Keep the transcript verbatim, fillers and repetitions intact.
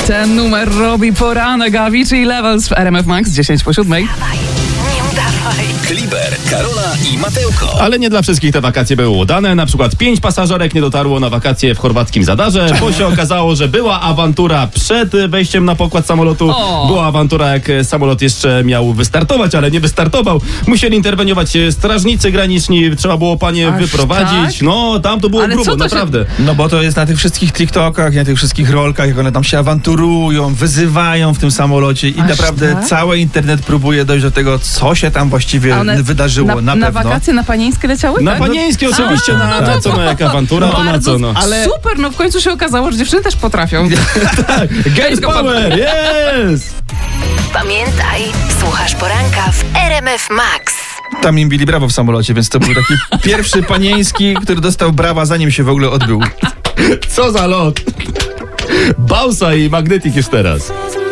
Ten numer robi poranek. Avicii i Levels w R M F Max dziesięć po siódmej. Nie udawaj. Kliber, Karola i Mateuko. Ale nie dla wszystkich te wakacje były udane. Na przykład pięć pasażerek nie dotarło na wakacje w chorwackim Zadarze, bo się okazało, że była awantura przed wejściem na pokład samolotu. O. Była awantura, jak samolot jeszcze miał wystartować, ale nie wystartował. Musieli interweniować strażnicy graniczni, trzeba było panie Aż wyprowadzić. tak? No, tam to było Ale grubo, co to się- naprawdę. No bo to jest na tych wszystkich TikTokach, na tych wszystkich rolkach, jak one tam się awanturują, wyzywają w tym samolocie i Aż naprawdę tak? cały internet próbuje dojść do tego, co się tam właściwie A one wydarzyło. na, Na, na pewno. wakacje na Panieńskie leciały? Na tak? Panieńskie oczywiście, A, no, no na to co, no jak awantura, to na Bardzo co, no. ale... Super, no w końcu się okazało, że dziewczyny też potrafią. Girls Power, yes! Pamiętaj, słuchasz poranka w R M F Max. Tam im bili brawo w samolocie, więc to był taki pierwszy panieński, który dostał brawa, zanim się w ogóle odbył. Co za lot! Bausa i Magnetic już teraz.